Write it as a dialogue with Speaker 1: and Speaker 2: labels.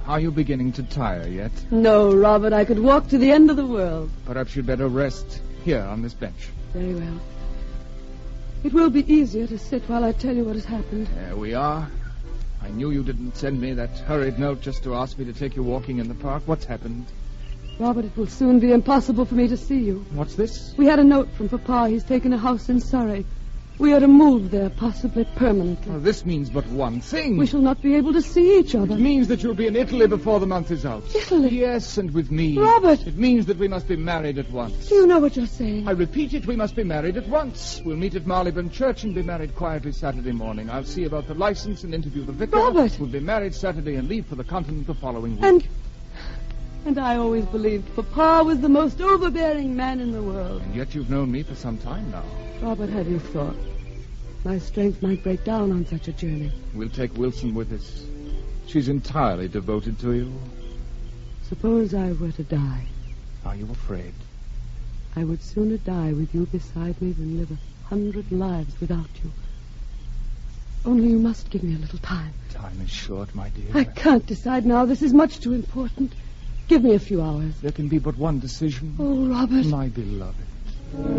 Speaker 1: Are you beginning to tire yet?
Speaker 2: No, Robert, I could walk to the end of the world.
Speaker 1: Perhaps you'd better rest here on this bench.
Speaker 2: Very well. It will be easier to sit while I tell you what has happened.
Speaker 1: There we are. I knew you didn't send me that hurried note just to ask me to take you walking in the park. What's happened?
Speaker 2: Robert, it will soon be impossible for me to see you.
Speaker 1: What's this?
Speaker 2: We had a note from Papa. He's taken a house in Surrey. We are to move there, possibly permanently.
Speaker 1: Well, this means but one thing.
Speaker 2: We shall not be able to see each other.
Speaker 1: It means that you'll be in Italy before the month is out.
Speaker 2: Italy?
Speaker 1: Yes, and with me.
Speaker 2: Robert!
Speaker 1: It means that we must be married at once.
Speaker 2: Do you know what you're saying?
Speaker 1: I repeat it, we must be married at once. We'll meet at Marylebone Church and be married quietly Saturday morning. I'll see about the license and interview the vicar.
Speaker 2: Robert!
Speaker 1: We'll be married Saturday and leave for the continent the following week.
Speaker 2: And I always believed Papa was the most overbearing man in the world.
Speaker 1: And yet you've known me for some time now.
Speaker 2: Robert, have you thought? My strength might break down on such a journey.
Speaker 1: We'll take Wilson with us. She's entirely devoted to you.
Speaker 2: Suppose I were to die.
Speaker 1: Are you afraid?
Speaker 2: I would sooner die with you beside me than live 100 lives without you. Only you must give me a little time.
Speaker 1: Time is short, my dear.
Speaker 2: I can't decide now. This is much too important. Give me a few hours.
Speaker 1: There can be but one decision.
Speaker 2: Oh, Robert.
Speaker 1: My beloved.